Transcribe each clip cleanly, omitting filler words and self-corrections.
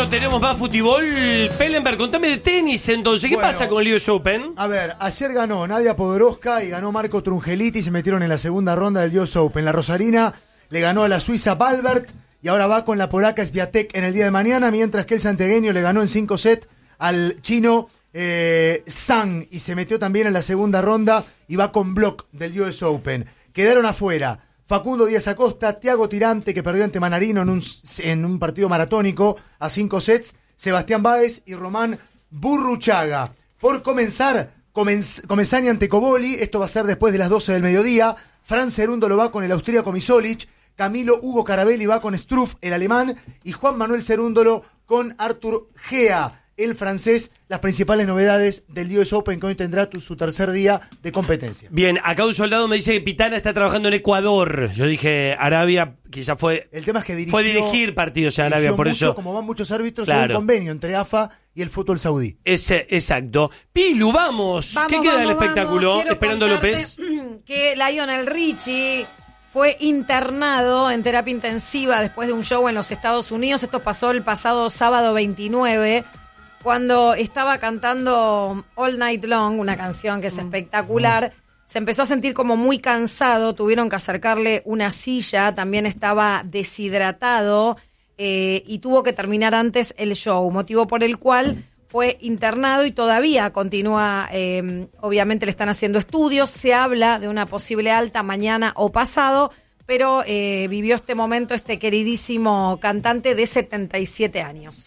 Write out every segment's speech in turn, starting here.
no tenemos más fútbol. Pellenberg, contame de tenis entonces. ¿Qué pasa con el US Open? A ver, ayer ganó Nadia Podoroska y ganó Marco Trungeliti y se metieron en la segunda ronda del US Open. La rosarina le ganó a la suiza Balbert y ahora va con la polaca Swiatek en el día de mañana, mientras que el santiagueño le ganó en 5 sets al chino Zhang y se metió también en la segunda ronda y va con block del US Open. Quedaron afuera Facundo Díaz Acosta, Thiago Tirante, que perdió ante Manarino en un partido maratónico a 5 sets, Sebastián Báez y Román Burruchaga. Por comenzar, Comesaña ante Coboli, esto va a ser después de las 12 del mediodía. Fran Cerúndolo va con el austríaco Misolic, Camilo Hugo Carabelli va con Struff, el alemán, y Juan Manuel Cerúndolo con Artur Gea, el francés. Las principales novedades del US Open, que hoy tendrá su tercer día de competencia. Bien, acá un soldado me dice que Pitana está trabajando en Ecuador. Yo dije, Arabia quizás fue... El tema es que fue dirigir partidos en Arabia, por mucho, eso... Como van muchos árbitros, claro. Hay un convenio entre AFA y el fútbol saudí. Exacto. Pilu, vamos. ¿Qué queda del espectáculo? Esperando López. Que Lionel Richie fue internado en terapia intensiva después de un show en los Estados Unidos. Esto pasó el pasado sábado 29, cuando estaba cantando All Night Long, una canción que es espectacular. Se empezó a sentir como muy cansado, tuvieron que acercarle una silla, también estaba deshidratado y tuvo que terminar antes el show, motivo por el cual fue internado y todavía continúa, obviamente le están haciendo estudios, se habla de una posible alta mañana o pasado, pero vivió este momento este queridísimo cantante de 77 años.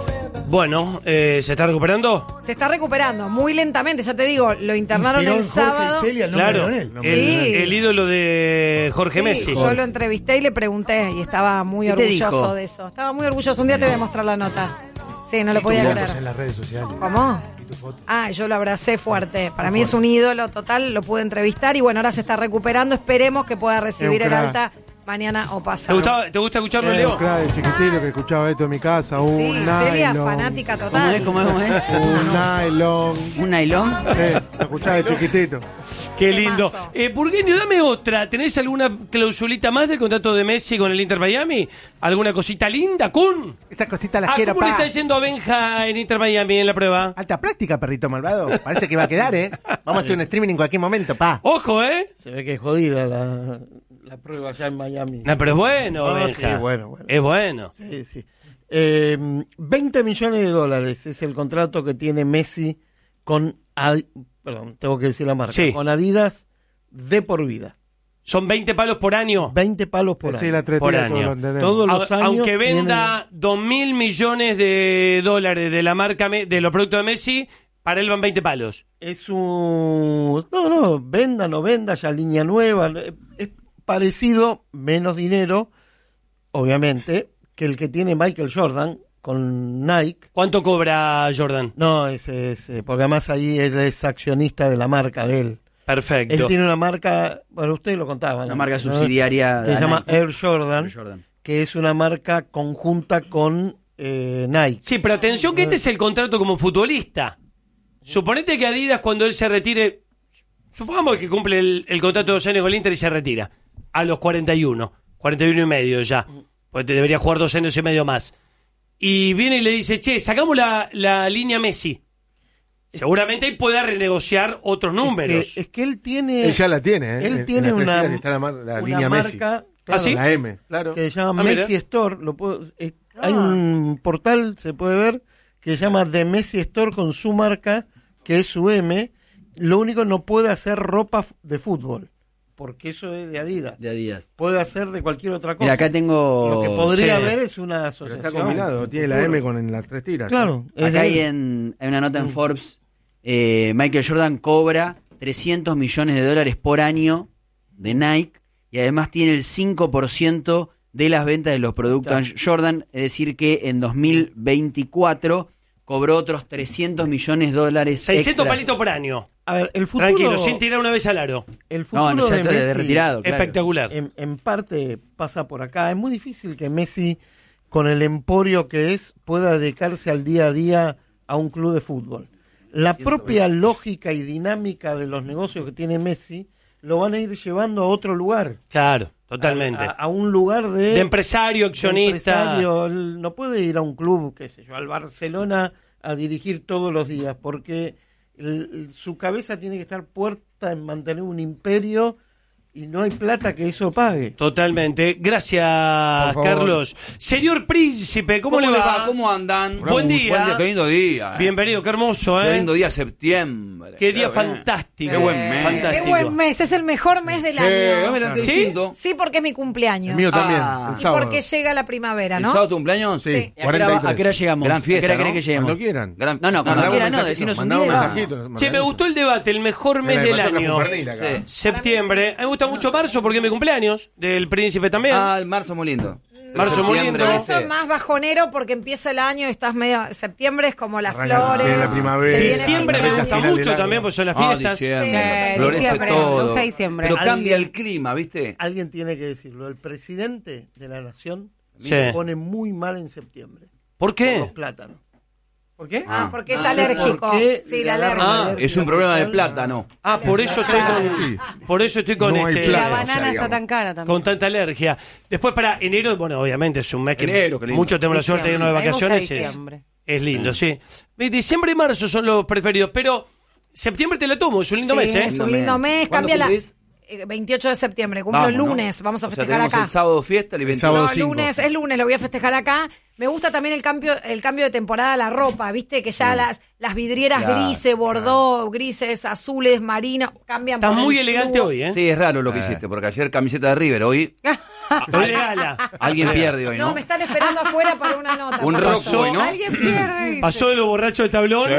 Bueno, ¿se está recuperando? Se está recuperando muy lentamente, ya te digo, lo internaron el sábado. Claro, el ídolo de Jorge Messi. Yo lo entrevisté y le pregunté y estaba muy orgulloso de eso. Estaba muy orgulloso. Un día te voy a mostrar la nota. Sí, no lo podía creer. En las redes sociales. ¿Cómo? Yo lo abracé fuerte. Para mí es un ídolo total, lo pude entrevistar y bueno, ahora se está recuperando. Esperemos que pueda recibir el alta mañana o pasado. ¿Te gusta escucharlo, Leo? Claro, el chiquitito que escuchaba esto en mi casa. Sí, Celia, fanática total. ¿Cómo es? Un nylon. ¿Un nylon? Sí, lo escuchaba de chiquitito. Qué lindo. Burgueño, dame otra. ¿Tenés alguna clausulita más del contrato de Messi con el Inter Miami? ¿Alguna cosita linda, Kun? Esta cosita la quiero, ¿Cómo le está diciendo a Benja en Inter Miami en la prueba? Alta práctica, perrito malvado. Parece que va a quedar, ¿eh? Vamos a hacer un streaming en cualquier momento, pa. Ojo, ¿eh? Se ve que es jodida la prueba allá en Miami. No, pero es bueno, Benja. Sí, bueno. Es bueno. Sí. 20 millones de dólares es el contrato que tiene Messi con... Perdón, tengo que decir la marca. Sí. Con Adidas de por vida. ¿Son 20 palos por año? 20 palos por Sí, año. la Por tretilla, año. Todos los años. Aunque venda 2.000 millones de dólares de la marca de los productos de Messi, para él van 20 palos. Es un... No, venda, no venda, ya línea nueva. Es parecido, menos dinero, obviamente, que el que tiene Michael Jordan con Nike. ¿Cuánto cobra Jordan? No, porque además ahí él es accionista de la marca de él. Perfecto. Él tiene una marca, bueno, ustedes lo contaban. Una marca subsidiaria que se llama Nike. Air Jordan, que es una marca conjunta con Nike. Sí, pero atención que este es el contrato como futbolista. Suponete que Adidas, cuando él se retire, supongamos que cumple el contrato de 2 años con el Inter y se retira a los 41 y medio ya, porque te debería jugar 2 años y medio más. Y viene y le dice, che, sacamos la línea Messi. Seguramente él pueda renegociar otros números. Es que él tiene... Él ya la tiene, ¿eh? Él tiene una una línea Messi. marca... ¿Ah, sí? La M, claro. Que se llama mira. Messi Store. Hay un portal, se puede ver, que se llama The Messi Store con su marca, que es su M. Lo único, no puede hacer ropa de fútbol, porque eso es de Adidas. De Adidas. Puede hacer de cualquier otra cosa. Mira, acá tengo... Lo que podría Sí. haber es una Pero asociación. está combinado, tiene la M con las 3 tiras. Claro. es Acá de hay, él. hay una nota en Forbes. Michael Jordan cobra 300 millones de dólares por año de Nike y además tiene el 5% de las ventas de los productos Jordan, es decir que en 2024 cobró otros 300 millones de dólares 600 extra. palitos por año. A ver, el futuro... Tranquilo, sin tirar una vez al aro. El futuro No, ya de está de Messi retirado, claro. Espectacular. en parte pasa por acá. Es muy difícil que Messi, con el emporio que es, pueda dedicarse al día a día a un club de fútbol. La propia lógica y dinámica de los negocios que tiene Messi lo van a ir llevando a otro lugar. Claro. Totalmente. A un lugar De empresario, accionista. Él no puede ir a un club, qué sé yo, al Barcelona a dirigir todos los días, porque su cabeza tiene que estar puesta en mantener un imperio y no hay plata que eso pague. Totalmente. Gracias, Por favor. Carlos. Señor Príncipe, ¿cómo le va? ¿Cómo andan? Buen día. Qué lindo día. Bienvenido, qué hermoso, Qué ¿eh? lindo día, septiembre. Qué día bien. fantástico. Qué buen mes. Fantástico. Qué buen mes, es el mejor mes del año. mira, qué ¿Sí? distinto. Sí, porque es mi cumpleaños. El mío también, Ah. el Y sábado. porque llega la primavera, ¿El ¿no? sábado tu cumpleaños? Sí. Sí, ¿A qué hora 43. llegamos? Gran fiesta, ¿A qué hora ¿no? querés que lleguemos? Cuando quieran. Gran- No, cuando no, quieran, no, Mandá decinos un un día. mensajito. Che, me gustó el debate, el mejor mes del año. Septiembre. A mí me gusta mucho marzo porque es mi cumpleaños. Del Príncipe también. Ah, el marzo muy lindo. Marzo muy Septiembre, lindo. Marzo es más bajonero porque empieza el año y estás medio... Septiembre es como las flores. viene la primavera. se viene Diciembre el me final. gusta final del mucho año. también porque son las Ah, fiestas. diciembre. Sí, Florece diciembre. todo. Me gusta diciembre. Pero Alguien- cambia el clima, ¿viste? Alguien tiene que decirlo. El presidente de la nación Sí. se pone muy mal en septiembre. ¿Por Por qué? los plátanos. ¿Por qué? Ah, porque es No sé alérgico. por qué Sí, le la agarra alergia. una Ah, alergia Es un problema de mortal. plátano. Ah, por eso estoy con, Sí. por eso estoy con No hay este, Y la plata, banana está digamos. tan cara también. con tanta alergia. Después para enero, bueno, obviamente es un mes que Enero, qué lindo. muchos tenemos la suerte de irnos de A mí me gusta vacaciones. diciembre. Es lindo, sí. Diciembre y marzo son los preferidos, pero septiembre te la tomo, es un lindo Sí, mes, ¿eh? es un lindo mes. ¿Cuándo Cambia la... cumplís? 28 de septiembre, cumplo el Vamos, ¿no? lunes, vamos a O sea, festejar tenemos acá. el sábado fiesta, el 21. sábado No, 5. lunes, es lunes, lo voy a festejar acá. Me gusta también el cambio de temporada de la ropa, viste que ya las vidrieras Claro, grises, bordó, grises, azules, marinos, cambian. Estás por muy el elegante fluo. hoy, ¿eh? Sí, es raro lo que hiciste, porque ayer camiseta de River, hoy Hoy de gala. alguien pierde hoy, No, ¿no? me están esperando afuera para una nota. Un Por rock favor. boy, ¿no? Alguien pierde. Pasó de los borrachos del tablón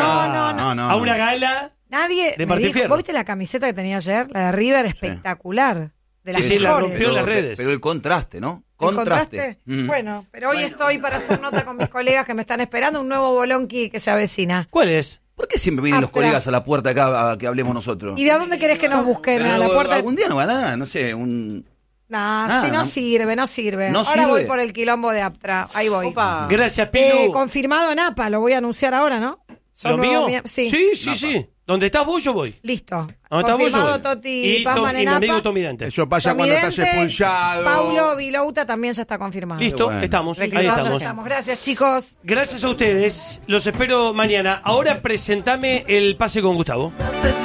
No. a una gala. Nadie De me Martín dijo, Fierro. ¿vos viste la camiseta que tenía ayer? La de River, espectacular. De las Sí, la mejores. rompió en las redes. Pero el contraste, ¿no? ¿El contraste? Mm. Bueno, pero hoy estoy para hacer nota con mis colegas que me están esperando, un nuevo bolonqui que se avecina. ¿Cuál es? ¿Por qué siempre vienen los Aptra. colegas a la puerta acá a que hablemos nosotros? ¿Y de dónde querés que nos busquen? ¿A la Pero puerta? algún día no va a nada, no sé, un... Nah, si no sirve, no sirve. ¿No Ahora sirve? voy por el quilombo de Aptra, ahí voy. Opa. Gracias, Pilu. Confirmado en APA, lo voy a anunciar ahora, ¿no? Son ¿Lo nuevos mío? Sí. Sí. ¿Dónde estás vos, yo voy. Listo. ¿Dónde estás vos, yo Confirmado voy. Toti Y Pazman y en mi amigo APA. Tommy Dente. Eso pasa Tommy cuando estás Dente, expulsado. Paulo Vilouta también ya está confirmado. Listo, bueno. estamos. Ahí Reclutando estamos. Gracias, chicos. Gracias a ustedes. Los espero mañana. Ahora presentame el pase con Gustavo. Hace